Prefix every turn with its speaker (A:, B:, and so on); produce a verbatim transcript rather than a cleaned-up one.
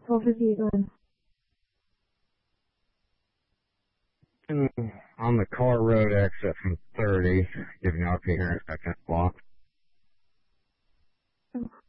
A: twelve fifty-eight, go ahead.
B: On the car road exit from thirty, giving out here in a second block.
A: Oh.